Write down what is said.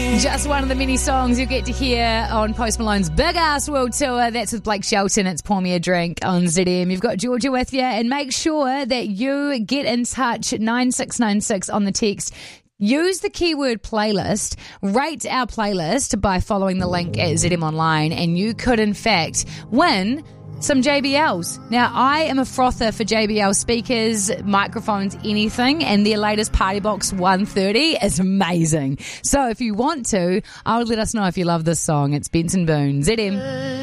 Just one of the many songs you get to hear on Post Malone's Big Ass World Tour. That's with Blake Shelton. It's Pour Me a Drink on ZM. You've got Georgia with you, and make sure that you get in touch 9696 on the text. Use the keyword playlist, rate our playlist by following the link at ZM Online, and you could in fact win some JBLs. Now, I am a frother for JBL speakers, microphones, anything, and their latest Party Box 130 is amazing. So if you want to, I would let us know if you love this song. It's Benson Boone, ZM.